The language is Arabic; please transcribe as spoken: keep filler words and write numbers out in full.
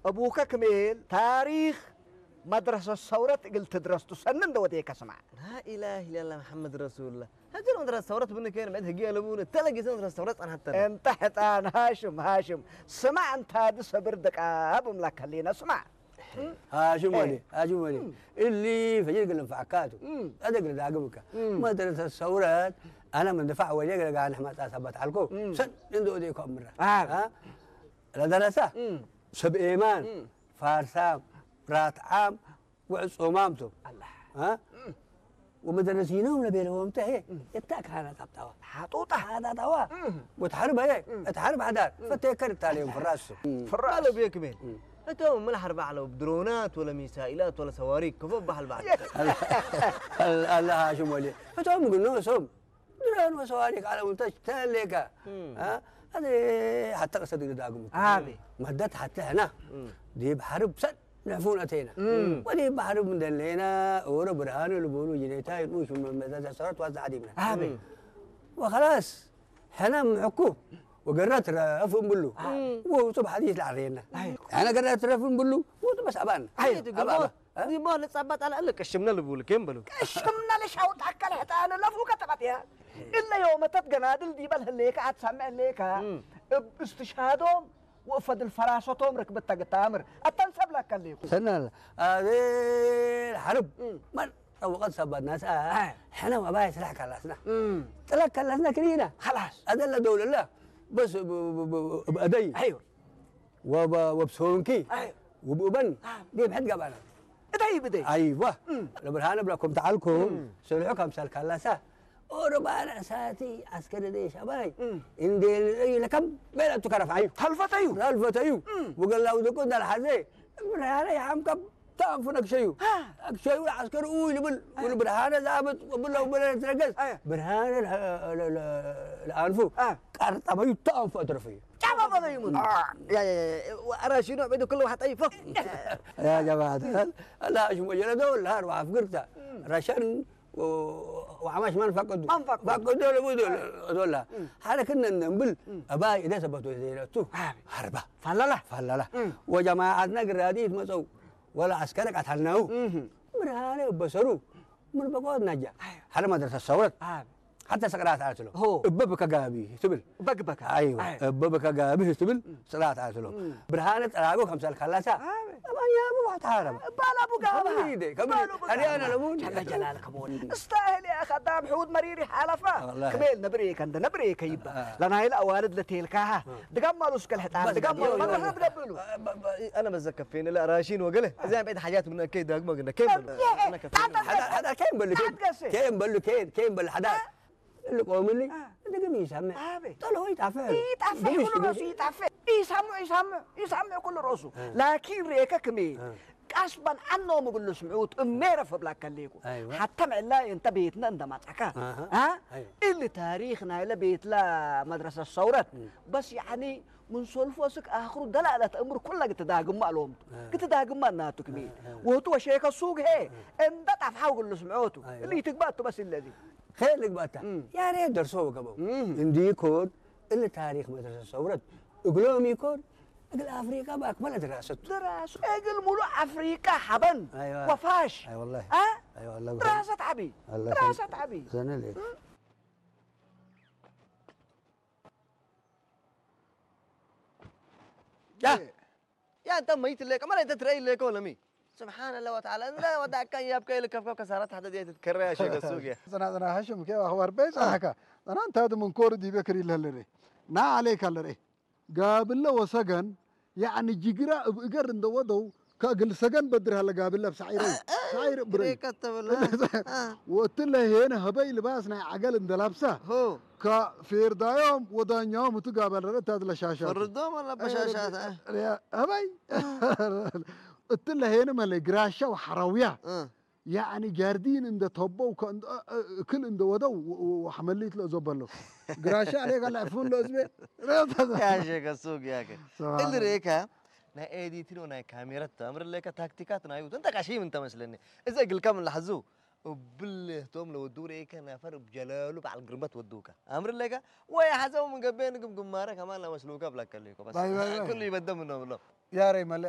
أبوك كميل تاريخ مدرسة الثورة قلت درسته سنن دوديك اسمع لا إله إلا الله محمد رسول الله هجر مدرسة الثورة بني كين بعد هجي لبون تلاقي سنة مدرسة الثورة أنا حتى انتحت أنا هاشم هاشم سمع أنت هذا صبردك أبو ملاك خلينا اسمع هاشم ولي هاشم ولي اللي فجر قلنا فعكاته هذا قلنا داقمك مدرسة الثورة أنا من دفاع ولي قلنا قاعد نحمد أثبت عليكم سن عنده ديكم مرة ها الدراسة سب إيمان فارسام رات عام وعصومامته الله ها ومدرسينهم لبينهم انتهي يتاك هذا تبتوا حطوطه هذا توا وتحارب هي تحارب هذا فتكرت عليهم في الراس في الراس قالوا بيكمل انتوا من الحرب على بدرونات ولا ميسائلات ولا صواريخ كيف بحال بعض الله هاشم ولي فتهم يقولون سوم درون وصواريخ على منتج تلك ها هذه حتى قصدي داقم هذه مدت حتى هنا دي بحرب سد نعفون أتينا ودي بحرب من دلنا ورا برهان البولو جنيتاي نوش من مدرسة صارت وزع عديمنا هذه وخلاص حنا معكو وقررت رفن بلو وصب حديث العرينا أنا قررت رفن بلو وبس أبان أيوة دي ما لتصبت على قلك كشمنا البول كم بلو كشمنا ليش هو تحكى حتى أنا لا فوق تبعتها إلا يوم تتجنادل دي بل هليك عاد سمع ليك استشهادهم وفد الفراسة تومرك بالتقطامر أتنسب لك اللي سنة هذه الحرب من وقد سبت ناس آه إحنا ما باي سلاح كلاسنا سلاح كلاسنا كلينا خلاص أدل دولة الله بس بأدي أيوه وبسونكي أيوه وبأبن دي بحد قبلنا بدي بدي أيوه لبرهان بلاكم تعالكم سلوكم سال كلاسة وربنا ساتي عسكري ديش أباي إن دي لكم بلا تكرف عيو هلفت أيو هلفت أيو وقال له دكتور ده الحزي برهانة يا عم كم تعرفونك شيء شيء العسكري أوي لبل والبرهانة ذابت وبلا وبلا ترقص برهانة الأنفو كارت أبايو تعرف أطرفيه كم هذا يمون يا يا وأرى شنو عبيدو كله واحد أي فوق يا جماعة لا شو مجرد دول هار وعفقرته رشان وعماش ما نفقدوا ما نفقدوا فقدوا له بدول دول هذا كنا ننبل أباي إذا سبتوا زينته حربة فلا فلا وجماعتنا قراديت مسوا ولا عسكرك أتحناه برهانة بسرو من بقول نجا هذا مدرسة الثورة حتى سقرات عاتلو هو ببكا جابي سبل بقبك أيوة ببكا جابي سبل سقرات عاتلو برهانة تراجو خمسة الخلاصة ما يا أبو تعرف بالا أبو جابها كبيدة كبيدة هذه أنا لمون جل جلالك أبوني استاهل يا خدام حود مريري حالفة كميل نبريك عند نبريك يبا لأن هاي الأوارد لتيلكاها دقملوا سكال حتى دقملوا ما راح تقبلوا أنا بتذكر فين لا راشين وقله زي بعد حاجات من كيد دقمة قلنا كيم هذا هذا كيم بلو كيم بلو كيم كيم بلو هذا اللي قومني ده قمي يسمع طلعوا يتعفى يتعفى كل راسه يتعفى يسمع يسمع يسمع كل راسه لكن ريكا كمي قصبا عنه مقول له سمعوت اميره فبلاك كليكو حتى مع الله انت بيتنا عندما تحكى ها اللي تاريخنا الى بيت لا مدرسه الثورات بس يعني من سولفوسك اخر دلاله امر كلها تداغم معلوم تداغم ما ناتو كمي وهو شيخ السوق هي انت تعرف قول له سمعوته اللي تقبطه بس الذي خير لك بقى يا ريت درسوه كبو عندي يكون اللي تاريخ مدرسة الثورات يقولون يكون اقل افريقيا باكمل دراسته دراسه اقل ملو افريقيا حبن أيوة. وفاش اي والله ها اي والله دراسه عبي دراسه عبي زين لك يا يا انت ميت لك ما انت تري لك ولا مي سبحان الله وتعالى لا ودع كان يبكي لك كف كسرت حتى دي تتكرر يا شيخ السوق يا انا انا هاشم كيف اخبار بيس هكا انا انت هذا من كور دي بكري لهلري نا عليك هلري قابل له وسجن يعني جيجرا بقر اندودو كاقل سجن بدر هلا قابل له بسعيري سعير بري كتب له وتله هنا هبي لباسنا عقل اندلابسه هو كفير دايوم ودان يوم تقابل رت هذا الشاشات الردوم ولا بشاشات يا هبي التله هنا مالي قراشه وحراويه يعني جاردين عند توبه وكان كل عند ودو وحمليت له زبله قراشه عليك على عفون له اسمه يا شيخ السوق يا اخي اللي ريكا نا ايديتين ونا كاميرا امر لك تكتيكات نا انت قشيم انت مثلني اذا قل كم لحظو وبالله توم لو دوري كان فرق جلاله على القربات ودوكا امر لك ويا حزو من قبينكم قماره كمان لا مسلوكه بلا كليكم بس كله يبدا منهم والله يا ريم